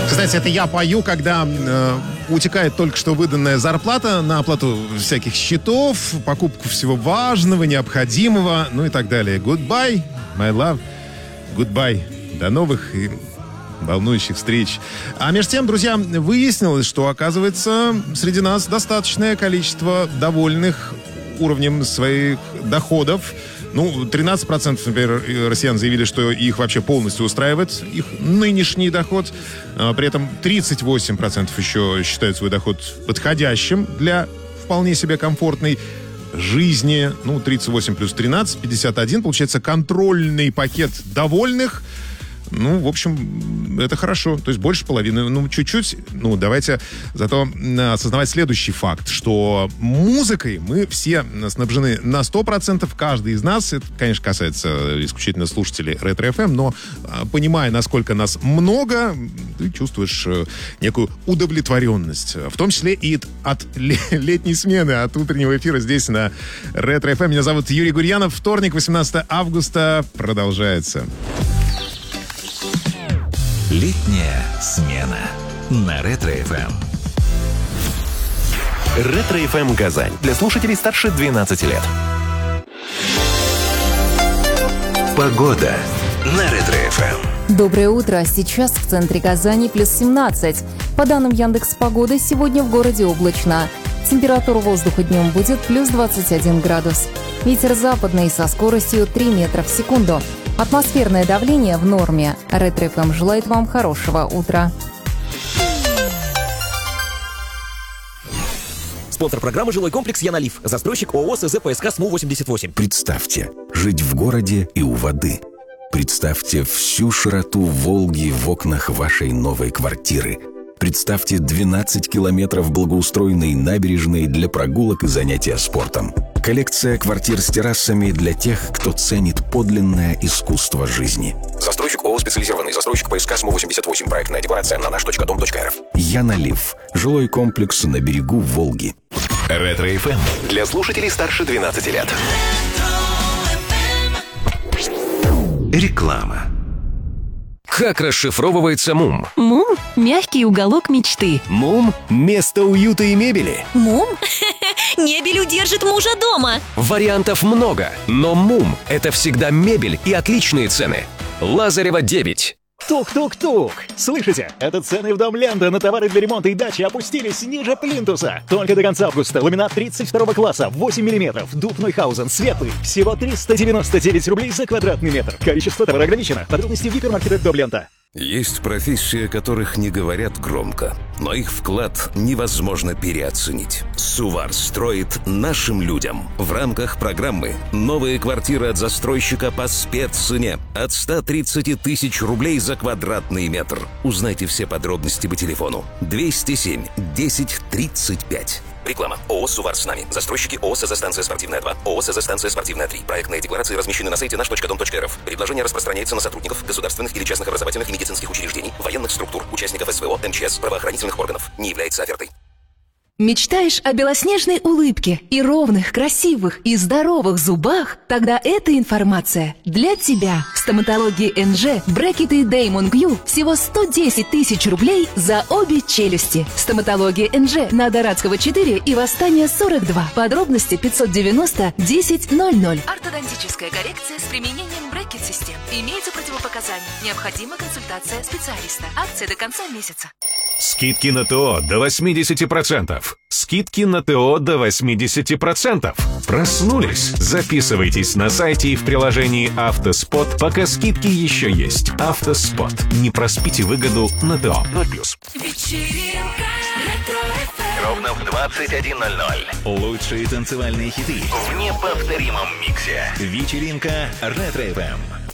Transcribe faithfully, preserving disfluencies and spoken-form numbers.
Кстати, это я пою, когда э, утекает только что выданная зарплата на оплату всяких счетов, покупку всего важного, необходимого, ну и так далее. Goodbye, my love. Goodbye. До новых и волнующих встреч. А между тем, друзья, выяснилось, что, оказывается, среди нас достаточное количество довольных уровнем своих доходов. Ну, тринадцать процентов, например, россиян заявили, что их вообще полностью устраивает их нынешний доход. При этом тридцать восемь процентов еще считают свой доход подходящим для вполне себе комфортной жизни. Ну, тридцать восемь плюс тринадцать, пятьдесят один. Получается контрольный пакет довольных. Ну, в общем, это хорошо. То есть больше половины. Ну, чуть-чуть. Ну, давайте зато осознавать следующий факт, что музыкой мы все снабжены на сто процентов. Каждый из нас, это, конечно, касается исключительно слушателей Ретро эф эм, но понимая, насколько нас много, ты чувствуешь некую удовлетворенность. В том числе и от летней смены, от утреннего эфира здесь на Ретро эф эм. Меня зовут Юрий Гурьянов. Вторник, восемнадцатое августа, продолжается. Летняя смена на Ретро эф эм. Ретро эф эм Казань. Для слушателей старше двенадцати лет. Погода на Ретро эф эм. Доброе утро. Сейчас в центре Казани плюс семнадцать. По данным Яндекс.Погоды, сегодня в городе облачно. Температура воздуха днем будет плюс двадцать один градус. Ветер западный со скоростью три метра в секунду. Атмосферное давление в норме. Ретро эф эм желает вам хорошего утра. Спонсор программы «Жилой комплекс Янолив». Застройщик ООО СЗ ПСК СМУ восемьдесят восемь. Представьте, жить в городе и у воды. Представьте всю широту Волги в окнах вашей новой квартиры. Представьте двенадцать километров благоустроенной набережной для прогулок и занятия спортом. Коллекция квартир с террасами для тех, кто ценит подлинное искусство жизни. Застройщик ООО «Специализированный застройщик ПСК СМУ восемьдесят восемь». Проектная декларация на наш точка дом точка эр эф. Янолив. Жилой комплекс на берегу Волги. Ретро эф эм. Для слушателей старше двенадцати лет. Реклама. Как расшифровывается МУМ? МУМ – мягкий уголок мечты. МУМ – место уюта и мебели. МУМ? Мебель удержит мужа дома. Вариантов много, но МУМ – это всегда мебель и отличные цены. Лазарева девять. Тук-тук-тук! Слышите? Это цены в Дом Ленда на товары для ремонта и дачи опустились ниже плинтуса. Только до конца августа ламинат тридцать второго класса, восемь миллиметров, дуб Нойхаузен, светлый. Всего триста девяносто девять рублей за квадратный метр. Количество товара ограничено. Подробности в гипермаркетах Дом Лента. Есть профессии, о которых не говорят громко, но их вклад невозможно переоценить. Сувар строит нашим людям в рамках программы «Новые квартиры от застройщика по спеццене» от ста тридцати тысяч рублей за квадратный метр. Узнайте все подробности по телефону двести семь десять тридцать пять. Реклама. ООО «Сувар с нами». Застройщики ООО «СЗ-станция спортивная два». ООО «СЗ-станция спортивная три». Проектные декларации размещены на сайте наш точка дом точка эр эф. Предложение распространяется на сотрудников государственных или частных образовательных и медицинских учреждений, военных структур, участников СВО, МЧС, правоохранительных органов. Не является офертой. Мечтаешь о белоснежной улыбке и ровных, красивых и здоровых зубах? Тогда эта информация для тебя. В стоматологии эн жэ брекеты Damon Q всего сто десять тысяч рублей за обе челюсти. Стоматология эн жэ на Дорадского четыре и Восстания сорок два. Подробности пятьсот девяносто десять ноль ноль. Ортодонтическая коррекция с применением брекет-систем. Имеются противопоказания. Необходима консультация специалиста. Акция до конца месяца. Скидки на ТО до восемьдесят процентов. Скидки на ТО до восемьдесят процентов. Проснулись? Записывайтесь на сайте и в приложении «Автоспот», пока скидки еще есть. «Автоспот». Не проспите выгоду на ТО. ноль плюс. Вечеринка Ретро эф эм. Ровно в двадцать один ноль ноль. Лучшие танцевальные хиты В неповторимом миксе. Вечеринка Ретро эф эм.